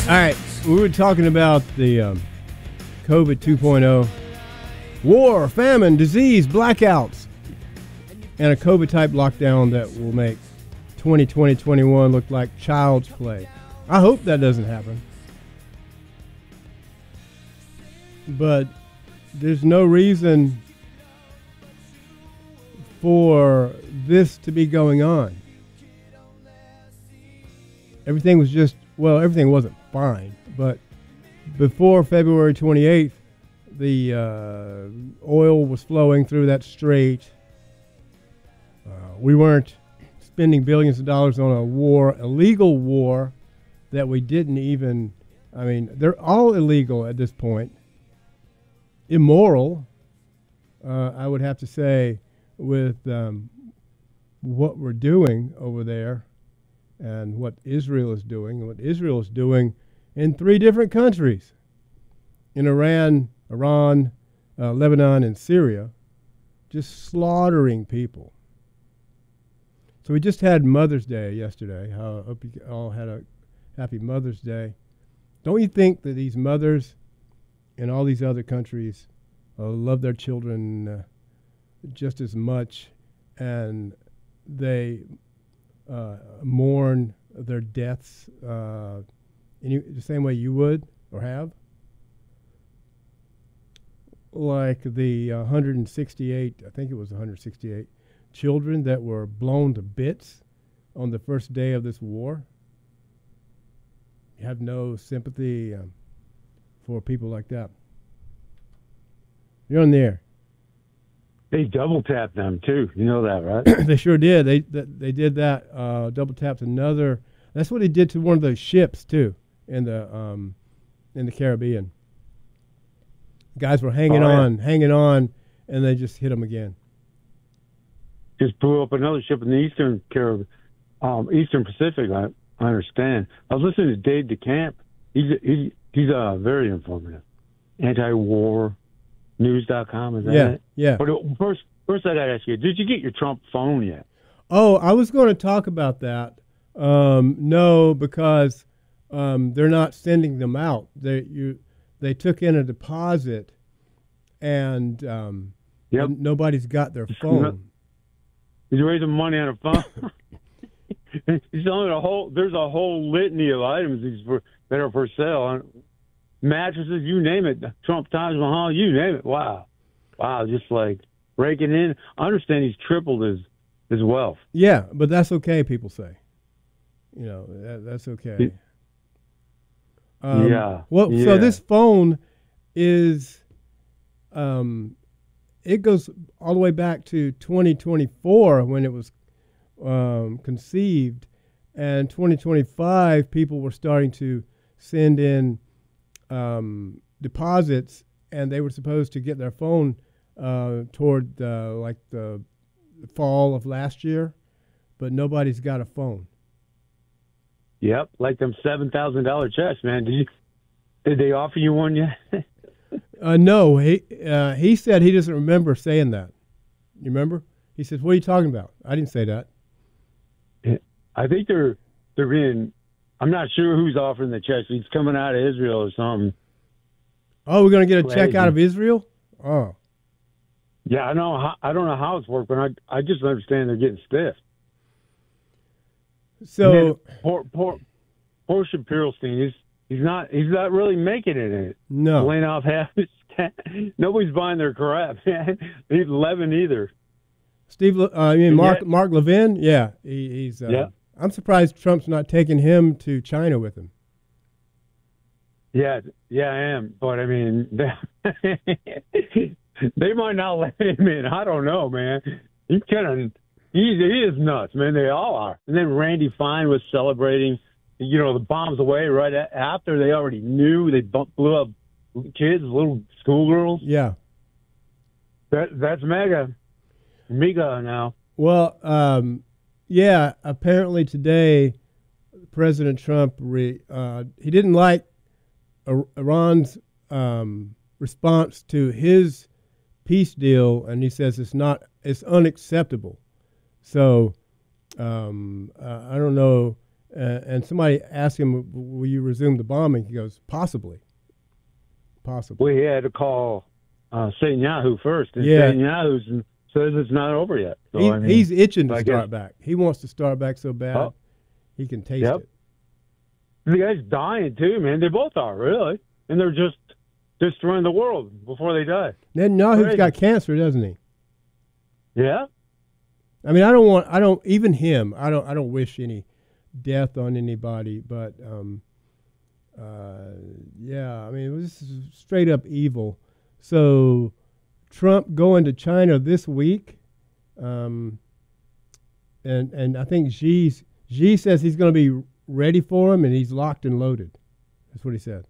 All right, we were talking about the COVID 2.0, war, famine, disease, blackouts, and a COVID-type lockdown that will make 2020-21 look like child's play. I hope that doesn't happen. But there's no reason for this to be going on. Everything was just, well, everything wasn't fine, but before February 28th, the oil was flowing through that strait. We weren't spending billions of dollars on a war, a legal war that we didn't even, I mean, they're all illegal at this point. Immoral, I would have to say, with what we're doing over there and what Israel is doing, and what Israel is doing in 3 different countries, in Iran, Lebanon, and Syria, just slaughtering people. So we just had Mother's Day yesterday. I hope you all had a happy Mother's Day. Don't you think that these mothers in all these other countries love their children just as much, and they mourn their deaths the same way you would or have? Like the 168, I think it was 168 children that were blown to bits on the first day of this war. You have no sympathy for people like that. You're on the air. They double tapped them too. You know that, right? They sure did. They did that. Double tapped another. That's what they did to one of those ships too in the Caribbean. Guys were hanging on, and they just hit them again. Just blew up another ship in the Eastern Pacific. I understand. I was listening to Dave DeCamp. He's very informative. Anti-war news.com, is that it? Yeah. But first I got to ask you, did you get your Trump phone yet? Oh, I was going to talk about that. No, because they're not sending them out. They took in a deposit, and nobody's got their phone. He's raising money on a phone. He's selling there's a whole litany of items that are for sale. Mattresses, you name it. Trump, Taj Mahal, you name it. Wow, just like breaking in. I understand he's tripled his wealth. Yeah, but that's okay, people say. You know, that's okay. So this phone is, it goes all the way back to 2024 when it was conceived, and 2025 people were starting to send in deposits, and they were supposed to get their phone toward like the fall of last year, but nobody's got a phone. Yep, like them $7,000 checks, man. Did they offer you one yet? No, he said he doesn't remember saying that. You remember? He says, "What are you talking about?" I didn't say that. I think they're being. I'm not sure who's offering the checks. He's coming out of Israel or something. Oh, we're gonna get a check out of Israel? Oh. Yeah, I know. I don't know how it's working, but I just understand they're getting stiff. So poor Shapiro-Stein, he's not really making it in it. No, laying off half his staff. Nobody's buying their crap, man. He's Levin either. Mark Levin. Yeah, he's. Yeah. I'm surprised Trump's not taking him to China with him. Yeah, I am. But I mean, they might not let him in. I don't know, man. He is nuts, man. They all are. And then Randy Fine was celebrating, the bombs away right after they already knew they blew up kids, little schoolgirls. Yeah. That's MAGA now. Well, yeah, apparently today, President Trump, he didn't like Iran's response to his peace deal, and he says it's unacceptable. So I don't know And somebody asked him, will you resume the bombing? He goes, possibly. We had to call Netanyahu first, and Yeah. Netanyahu says it's not over yet. So, He's itching to I start guess- back. He wants to start back so bad. Oh. He can taste Yep. it. The guy's dying too, man. They both are, really. And they're just destroying the world before they die. Netanyahu's Crazy. got cancer, doesn't he? Yeah? I mean, I don't even him. I don't wish any death on anybody, but yeah, I mean, this is straight up evil. So Trump going to China this week, and I think Xi says he's going to be ready for him, and he's locked and loaded. That's what he said.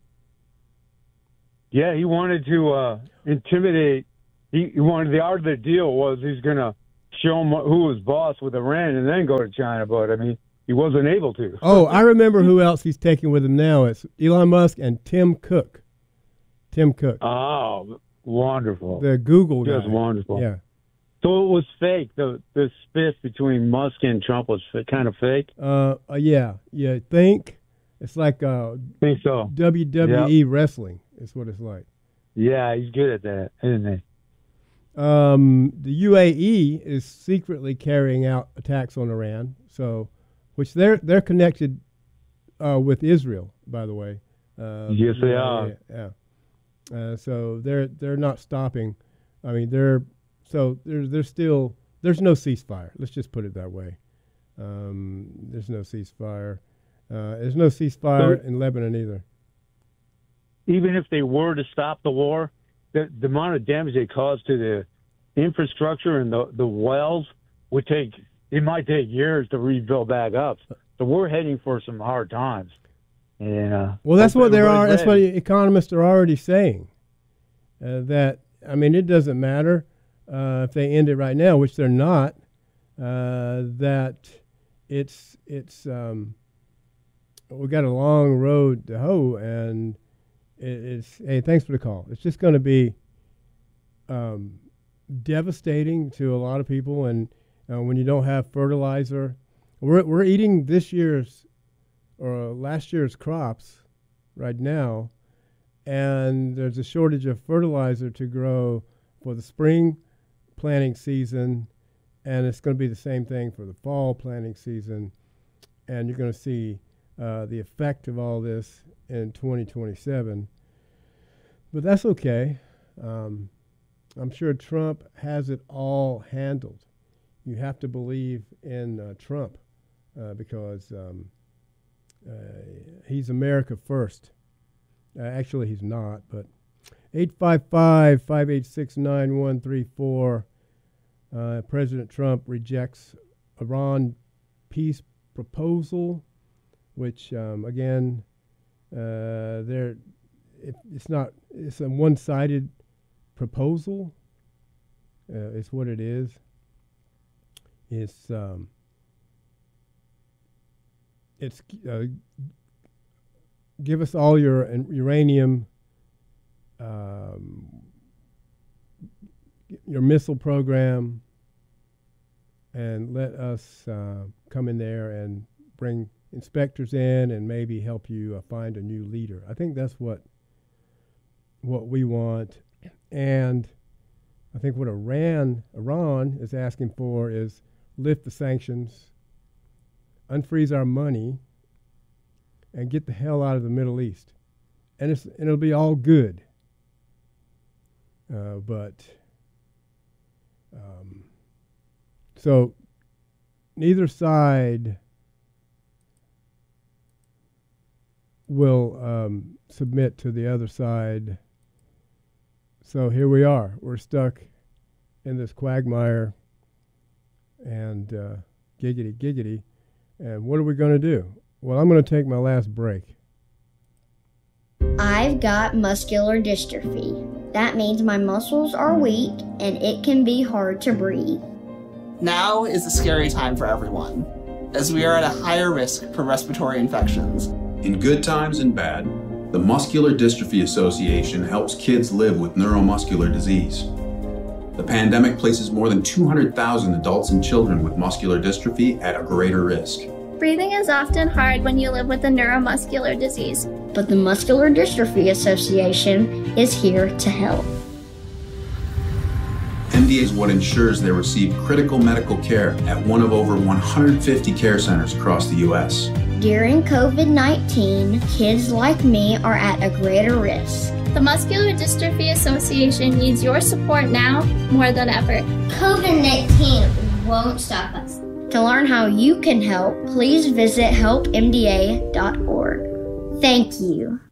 Yeah, he wanted to intimidate. He wanted, the art of the deal was he's going to show him who was boss with Iran and then go to China. But, I mean, he wasn't able to. Oh, I remember who else he's taking with him now. It's Elon Musk and Tim Cook. Tim Cook. Oh, wonderful. The Google guy. Just wonderful. Yeah. So it was fake. The spiff between Musk and Trump was kind of fake? Yeah. You think? It's like I think so. WWE wrestling is what it's like. Yeah, he's good at that, isn't he? The UAE is secretly carrying out attacks on Iran, which they're connected with Israel, by the way. Yes, they are. Yeah. So they're not stopping. I mean, there's no ceasefire. Let's just put it that way. There's no ceasefire. There's no ceasefire in Lebanon either. Even if they were to stop the war, the amount of damage they cause to the infrastructure and the wells it might take years to rebuild back up. So we're heading for some hard times. And, well, that's what there are. everybody's That's what ready. economists are already saying. That, I mean, it doesn't matter if they end it right now, which they're not. That it's we got a long road to hoe, and it's hey, thanks for the call. It's just going to be devastating to a lot of people, and when you don't have fertilizer, we're eating this year's or last year's crops right now, and there's a shortage of fertilizer to grow for the spring planting season, and it's going to be the same thing for the fall planting season, and you're going to see the effect of all this in 2027. But that's okay. I'm sure Trump has it all handled. You have to believe in Trump because he's America first. Actually, he's not, but 855-586-9134. President Trump rejects Iran peace proposal, which, again, it's a one-sided proposal. It's what it is. It's give us all your uranium, your missile program, and let us come in there and bring inspectors in and maybe help you find a new leader. I think that's what we want. And I think what Iran is asking for is lift the sanctions, unfreeze our money, and get the hell out of the Middle East. And it'll be all good. So neither side will submit to the other side. So here we are. We're stuck in this quagmire, and giggity. And what are we going to do? Well, I'm going to take my last break. I've got muscular dystrophy. That means my muscles are weak and it can be hard to breathe. Now is a scary time for everyone, as we are at a higher risk for respiratory infections. In good times and bad, the Muscular Dystrophy Association helps kids live with neuromuscular disease. The pandemic places more than 200,000 adults and children with muscular dystrophy at a greater risk. Breathing is often hard when you live with a neuromuscular disease. But the Muscular Dystrophy Association is here to help. MDA is what ensures they receive critical medical care at one of over 150 care centers across the U.S. During COVID-19, kids like me are at a greater risk. The Muscular Dystrophy Association needs your support now more than ever. COVID-19 won't stop us. To learn how you can help, please visit helpmda.org. Thank you.